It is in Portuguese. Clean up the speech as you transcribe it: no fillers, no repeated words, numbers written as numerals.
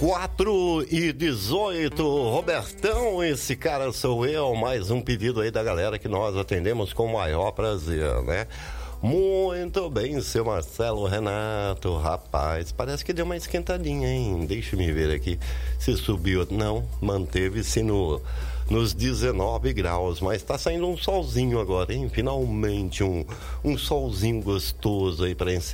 4h18, Robertão, esse cara sou eu, mais um pedido aí da galera que nós atendemos com o maior prazer, né? Muito bem, seu Marcelo Renato, rapaz, parece que deu uma esquentadinha, hein? Deixa me ver aqui se subiu, não, manteve-se nos 19 graus, mas tá saindo um solzinho agora, hein? Finalmente um solzinho gostoso aí para encerrar